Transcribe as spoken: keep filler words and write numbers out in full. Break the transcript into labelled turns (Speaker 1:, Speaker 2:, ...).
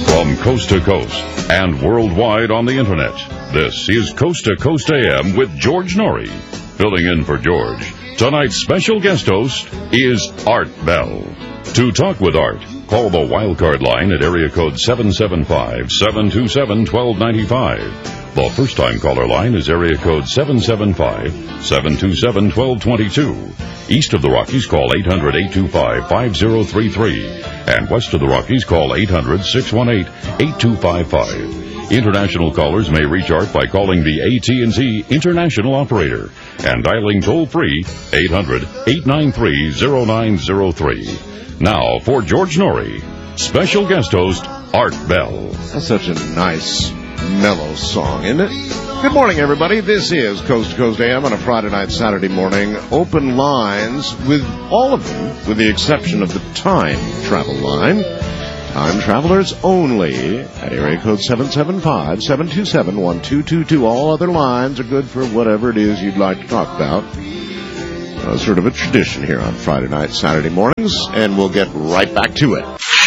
Speaker 1: From coast to coast and worldwide on the internet, this is Coast to Coast A M with George Norrie. Filling in for George, tonight's special guest host is Art Bell. To talk with Art, call the wildcard line at area code seven seven five, seven two seven, one two nine five. The first-time caller line is area code seven seven five, seven two seven, one two two two. East of the Rockies, call eight hundred, eight two five, five zero three three. And west of the Rockies, call eight hundred, six one eight, eight two five five. International callers may reach Art by calling the A T and T International Operator and dialing toll-free eight hundred, eight nine three, zero nine zero three. Now, for George Norrie, special guest host Art Bell.
Speaker 2: That's such a nice, mellow song, isn't it? Good morning, everybody. This is Coast to Coast A M on a Friday night, Saturday morning. Open lines with all of them, with the exception of the time travel line. Time travelers only at area code seven seven five, seven two seven, one two two two. All other lines are good for whatever it is you'd like to talk about. Uh, sort of a tradition here on Friday night, Saturday mornings, and we'll get right back to it.